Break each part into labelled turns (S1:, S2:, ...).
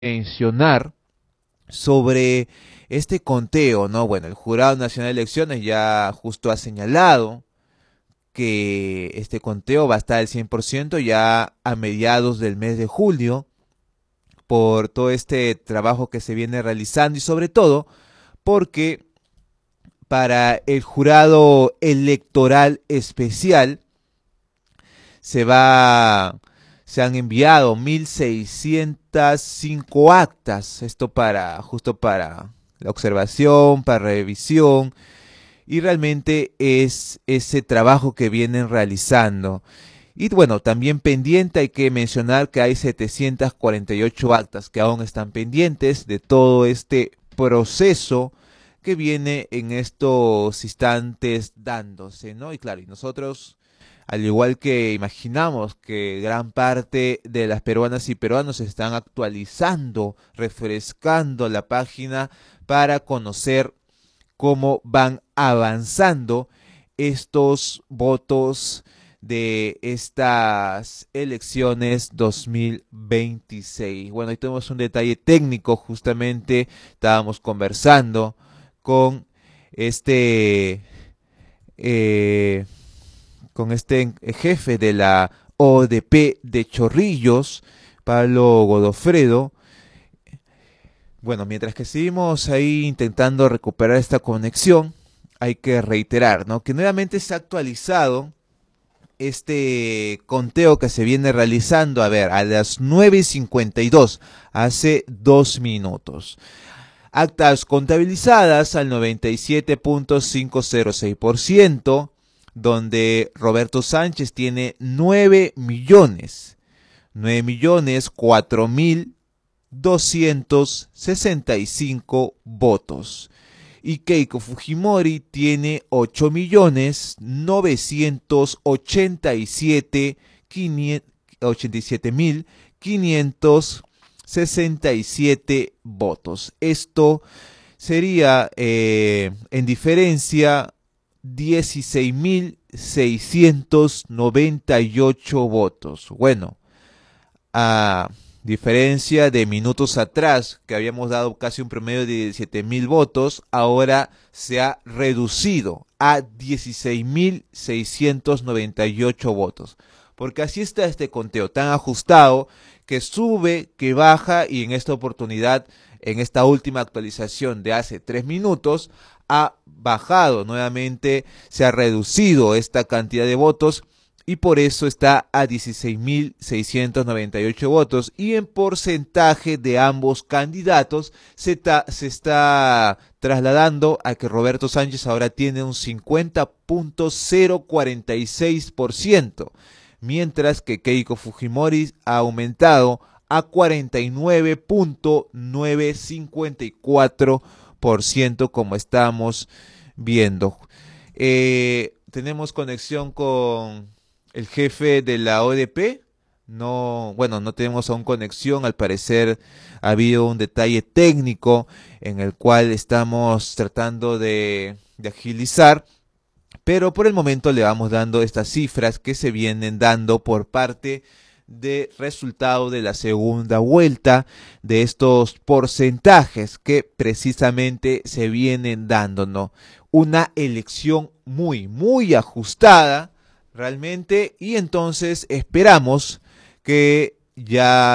S1: mencionar sobre este conteo, ¿no? Bueno, el Jurado Nacional de Elecciones ya justo ha señalado que este conteo va a estar al 100% ya a mediados del mes de julio por todo este trabajo que se viene realizando y sobre todo porque para el jurado electoral especial se va se han enviado 1605 actas, esto para justo para la observación, para revisión y realmente es ese trabajo que vienen realizando. Y bueno, también pendiente hay que mencionar que hay 748 actas que aún están pendientes de todo este proceso que viene en estos instantes dándose, ¿no? Y claro, y nosotros, al igual que imaginamos que gran parte de las peruanas y peruanos están actualizando, refrescando la página para conocer cómo van avanzando estos votos de estas elecciones 2026. Bueno, ahí tenemos un detalle técnico, justamente estábamos conversando con este eh, jefe de la ODP de Chorrillos, Pablo Godofredo. Bueno, mientras que seguimos ahí intentando recuperar esta conexión, hay que reiterar, ¿no? Que nuevamente se ha actualizado este conteo que se viene realizando, a ver, a las 9:52, hace 2 minutos. Actas contabilizadas al 97.506%, donde Roberto Sánchez tiene 9.4.265 votos. Y Keiko Fujimori tiene 8.987.567 votos. Esto sería en diferencia 16.698 votos. Bueno, a diferencia de minutos atrás, que habíamos dado casi un promedio de 17.000 votos, ahora se ha reducido a 16.698 votos. Porque así está este conteo, tan ajustado, que sube, que baja, y en esta oportunidad, en esta última actualización de hace 3 minutos, ha bajado nuevamente, se ha reducido esta cantidad de votos, y por eso está a 16.698 votos. Y en porcentaje de ambos candidatos se está trasladando a que Roberto Sánchez ahora tiene un 50.046%, mientras que Keiko Fujimori ha aumentado a 49.954%, como estamos viendo. Tenemos conexión con el jefe de la ODP. No, bueno, no tenemos aún conexión. Al parecer ha habido un detalle técnico en el cual estamos tratando de agilizar. Pero por el momento le vamos dando estas cifras que se vienen dando por parte de resultado de la segunda vuelta, de estos porcentajes que precisamente se vienen dando, ¿no? Una elección muy ajustada realmente, y entonces esperamos que ya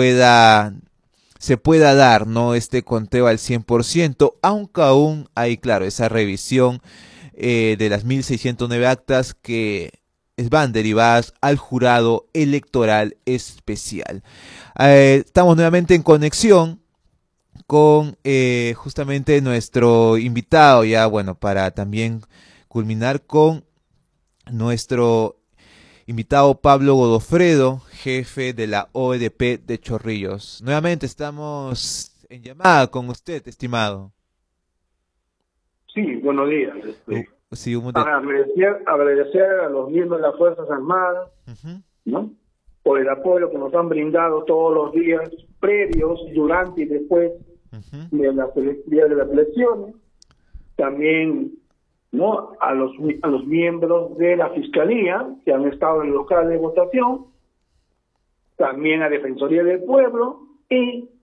S1: se pueda dar, ¿no?, este conteo al 100%, aunque aún hay, claro, esa revisión de las 1.609 actas que van derivadas al jurado electoral especial. Estamos nuevamente en conexión con justamente nuestro invitado, ya bueno, para también culminar con nuestro invitado Pablo Godofredo, jefe de la OEDP de Chorrillos. Nuevamente estamos en llamada con usted, estimado.
S2: Sí, buenos días.
S1: Sí,
S2: Agradecer a los miembros de las Fuerzas Armadas, ¿no?, por el apoyo que nos han brindado todos los días previos, durante y después de las días de las elecciones. También, ¿no?, a los miembros de la Fiscalía que han estado en el local de votación, también a Defensoría del Pueblo y